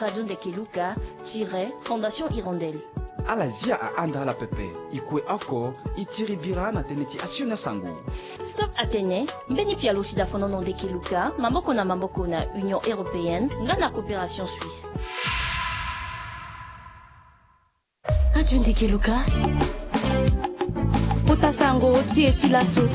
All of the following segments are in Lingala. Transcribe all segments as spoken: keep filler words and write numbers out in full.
Radio Ndekeluka, Fondation Hirondelle. Alazia a anda la pepe, ikwe ako, itiribira na teneti asiona sangu. Stop Atene, mbeni pia loshida Fondation Ndekeluka, mamboko na mamboko na Union Européenne, nga na coopération suisse. Radio Ndekeluka. Potasango, tieti lasso.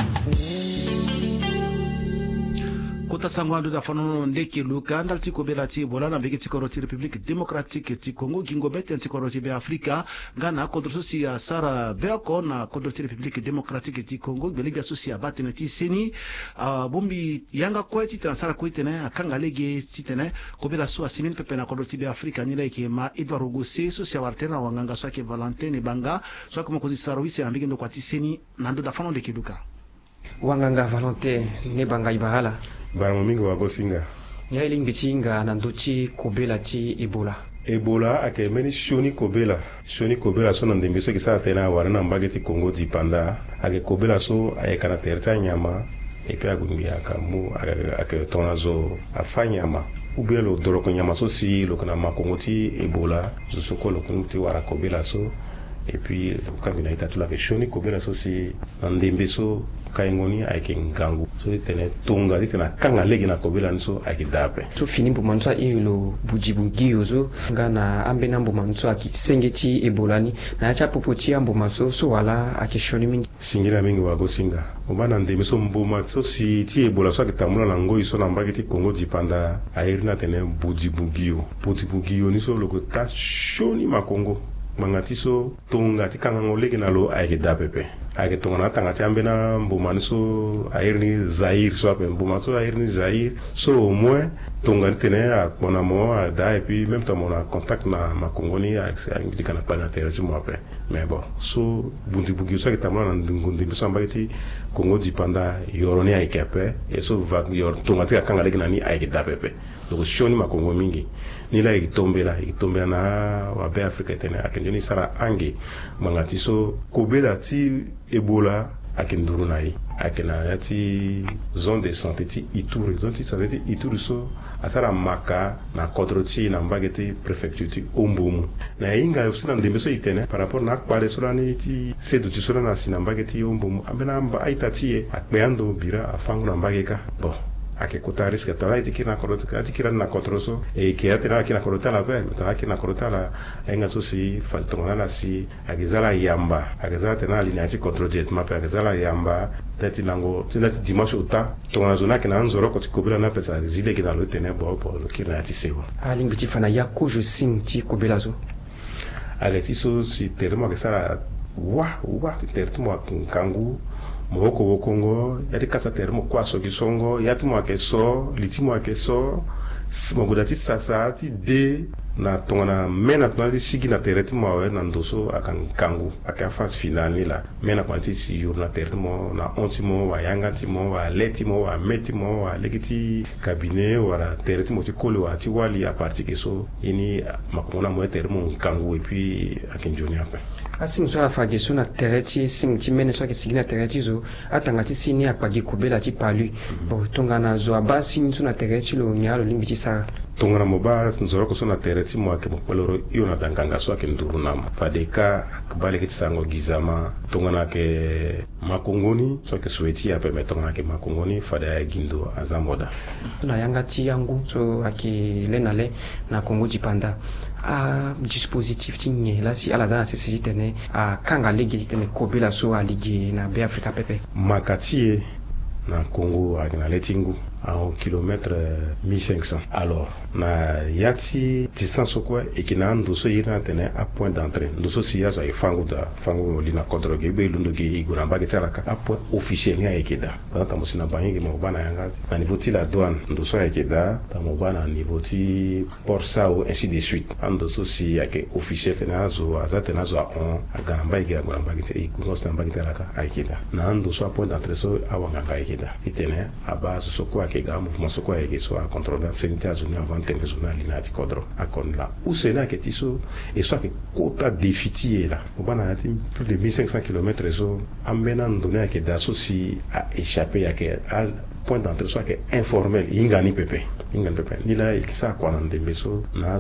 Kota sangwando da fanono ndeki luka ndal tiko belati bola na veki tiko roti République démocratique tiko Congo gingo bete tiko roti be Afrika ngana kontro si ya Sara Beako na kontro République démocratique tiko Congo belega sosi ya batene ti seni uh, bombi yanga kwa ti transara kwa tene akanga lege ti tene kobela so asimin pepe na kontro be Afrika nila ike ma Edouard Rogose sosi ya wartena wanganga so ke Valentin Banga so kama kozi sarawisi na veki ndo kwa ti seni nando da fanono ndeki luka wanganga Valentin ne Banga ibarala Baramo mingi wa gosinga. Ya ilingi chinga na nduchi kobela chi Ebola. Ebola ake meni shoni kobela. Shoni kobela so nandembe so kisa tena warana mbageti Congo di panda. Ake kobela so ayekana terta nyama. Epe agumbi akamu ake tonazo afanyama. Ubelo doloko nyama so si lokana makongo ti Ebola. Zusoko lokunu ti wara kobela so. Et puis kabina itatula ke shoni kobela so si nandembe so kaingoni ayeke ngangu so tene tonga tena kanga legi na kobela nso ayeke dape so fini mbo manso ilo bujibugi ozo ngana ambe na mbo manso akisenge ti Ebola ni na acha popo ti ambo manso so wala akishoni mingi singira mingi wago singa obana ndembe so mboma so si ti Ebola so akitamula na ngoi so na mbagi ti Congo di panda ayerina tene bujibugi o bujibugi o ni so loko ta shoni makongo mangati so tonga ti kanga ngolege na lo ayeke dapepe ayeke tonga na tanga ti ambe na mbuma ni so ayerni Zaïre so ape mbuma so ayerni Zaïre so au moins tonga tene akpona mo ada et puis même temps mon contact na makongo ni ayeke kana planetaire ti mo ape mais bon so bundi bugi so ayeke tamula na ngunde so ambaki ti Congo di panda yoroni ayeke ape et so va yor tonga ti akanga lege na ni ayeke dapepe donc shoni makongo mingi nila ikitombela ikitombela na wabe Afrika tene akenjoni sara ange mangati so kobela ti Ebola akenduru na yi akena yati zone de santé ti Ituri zone ti santé ti Ituri so asara maka na kodro ti na mbageti préfecture ti Ombomu na inga so na ndembe so itene par rapport na akpale so ni ti sedu ti so na sina mbageti Ombomu ambena mba aita ti e akpeando bira afangu na mbageka bon ake kuta riske to lai tikina korota tikira na kotroso e ke atena kina korota la ve ta kina korota la enga so si faltona la si agezala yamba agezala tena linia ti kontrojet mape agezala yamba tati lango tinati dimanche uta tona zona kina nzoro ko tikobela na pesa zile kina lo tene bo bo lo kina ti sewa ali mbiti fana ya ko je sim ti kobela zo ale ti so si termo ke sara wa wa termo kangu Moko wokongo yati kasa termo kwa soki songo yati mo akeso litimo akeso mogudati sasa ti de na tongana mena tonali sigi na tereti mo awe na ndoso akan kangu aka phase finale la mena kwanti si yur na tereti mo na onti mo wa yanga ti mo wa leti mo wa meti mo wa legiti cabinet wala tereti mo ti kolo wa ti wali a parti ke so ini makomona mo tereti mo kangu et puis akin joni apa asi so la fage so na tereti sim ti mene so ke sigi na tereti zo atanga ti sini akpagi kobela ti palu bo tongana zo abasi so na tereti lo nyalo limbi ti sa tongana mo ba nzoro ko so na tereti mo ake mo peloro yo na danganga so ake nduru nam fadeka akbale ke sango gizama tongana ke makongoni so ke sueti ape me tongana ke makongoni fada gindo azamoda na yanga ti yangu so ake lenale na Congo di panda a dispositif ti nye la si ala za se se tene a kanga legi tene kobela so a ligi na be Afrika pepe makati na Congo a na letingu à un kilomètre mille cinq cents. Alors, na yati distance quoi et qui n'a ndoso yira tene à point d'entrée. Ndoso siya za ifangu da fangu lina kodroge be lundo ge igura mbage talaka à point officiel ya ekeda. Dans ta musina bangi mo bana yanga na niveau ti la douane ndoso ya ekeda ta mo bana niveau ti port sao ainsi de suite. Ndoso si ya ke officiel tene azo azate nazo a on agana mbage ya gura mbage te igura sta mbage talaka a ekeda. Na ndoso a point d'entrée so awanga ekeda. Itene aba so quoi ke ga mouvement so quoi ke so a contrôler sanitaire zone avant tene zone lina ti kodro akon la ou sena ke ti so et so ke kota défiti la o bana ti plus de mille cinq cents kilomètres so ambena ndone ke da so si a échappé ya ke al point d'entrée so ke informel ingani pepe ingani pepe ni la il sa kwa na ndembe so na